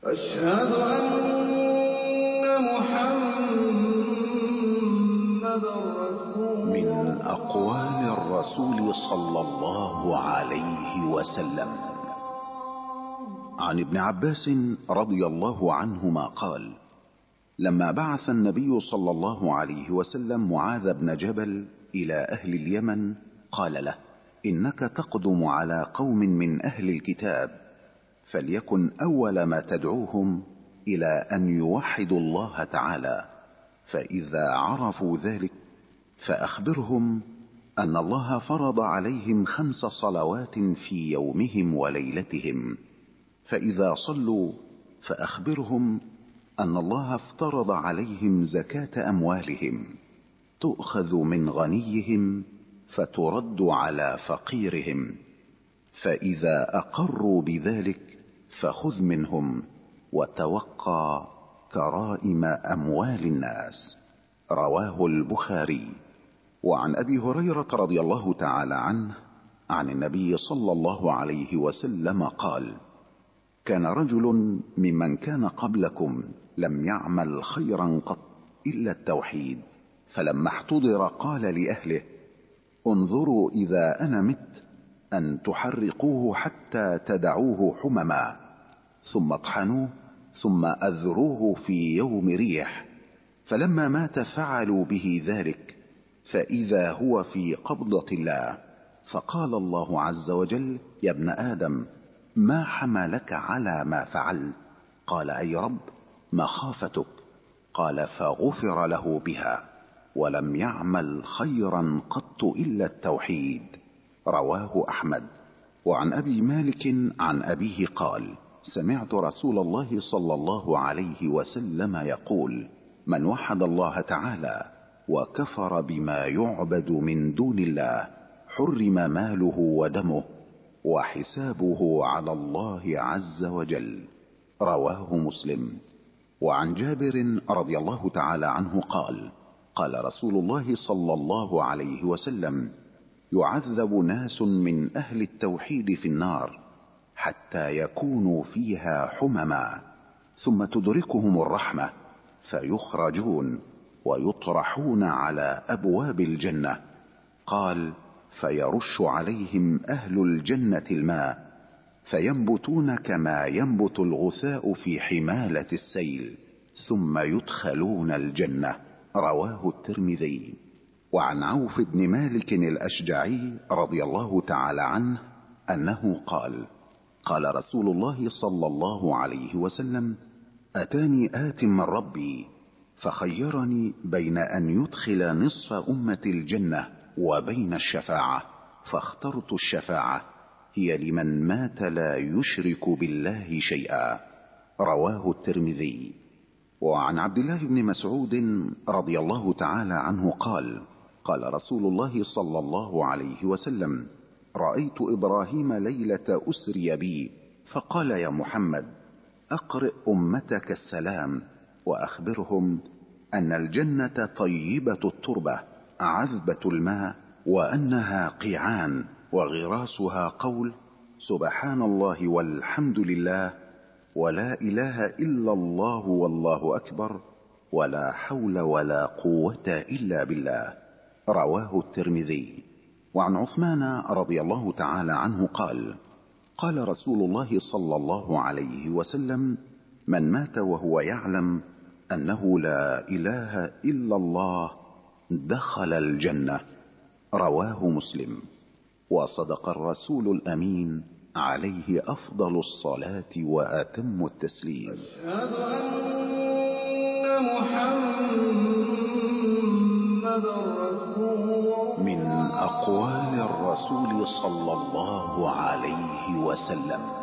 أشهد أن محمدًا رسول الله. من أقوال الرسول صلى الله عليه وسلم عن ابن عباس رضي الله عنهما قال: لما بعث النبي صلى الله عليه وسلم معاذ بن جبل إلى أهل اليمن قال له: إنك تقدم على قوم من أهل الكتاب، فليكن أول ما تدعوهم إلى أن يوحدوا الله تعالى، فإذا عرفوا ذلك فأخبرهم أن الله فرض عليهم 5 صلوات في يومهم وليلتهم، فإذا صلوا فأخبرهم أن الله افترض عليهم زكاة أموالهم، تؤخذ من غنيهم فترد على فقيرهم، فإذا أقروا بذلك فخذ منهم وتوقى كرائم أموال الناس. رواه البخاري. وعن أبي هريرة رضي الله تعالى عنه عن النبي صلى الله عليه وسلم قال: كان رجل ممن كان قبلكم لم يعمل خيرا قط إلا التوحيد، فلما احتضر قال لأهله: انظروا إذا أنا مت أن تحرقوه حتى تدعوه حمما، ثم اطحنوه، ثم أذروه في يوم ريح. فلما مات فعلوا به ذلك، فإذا هو في قبضة الله، فقال الله عز وجل: يا ابن آدم، ما حملك على ما فعلت؟ قال: أي رب، مخافتك. قال: فغفر له بها، ولم يعمل خيرا قط إلا التوحيد. رواه أحمد. وعن أبي مالك عن أبيه قال: سمعت رسول الله صلى الله عليه وسلم يقول: من وحد الله تعالى وكفر بما يعبد من دون الله حرم ماله ودمه وحسابه على الله عز وجل. رواه مسلم. وعن جابر رضي الله تعالى عنه قال: قال رسول الله صلى الله عليه وسلم: يعذب ناس من أهل التوحيد في النار حتى يكونوا فيها حمما، ثم تدركهم الرحمة فيخرجون ويطرحون على أبواب الجنة. قال: فيرش عليهم أهل الجنة الماء فينبتون كما ينبت الغثاء في حمالة السيل، ثم يدخلون الجنة. رواه الترمذي. وعن عوف بن مالك الأشجعي رضي الله تعالى عنه أنه قال: قال رسول الله صلى الله عليه وسلم: أتاني آت من ربي فخيرني بين أن يدخل نصف أمة الجنة وبين الشفاعة، فاخترت الشفاعة، هي لمن مات لا يشرك بالله شيئا. رواه الترمذي. وعن عبد الله بن مسعود رضي الله تعالى عنه قال: قال رسول الله صلى الله عليه وسلم: رأيت إبراهيم ليلة أسري بي فقال: يا محمد، أقرئ أمتك السلام وأخبرهم أن الجنة طيبة التربة عذبة الماء، وأنها قيعان وغراسها قول سبحان الله والحمد لله ولا إله إلا الله والله أكبر ولا حول ولا قوة إلا بالله. رواه الترمذي. وعن عثمان رضي الله تعالى عنه قال: قال رسول الله صلى الله عليه وسلم: من مات وهو يعلم أنه لا إله إلا الله دخل الجنة. رواه مسلم. وصدق الرسول الأمين عليه أفضل الصلاة وأتم التسليم. أشهد أن محمدًا رسول الله. من أقوال الرسول صلى الله عليه وسلم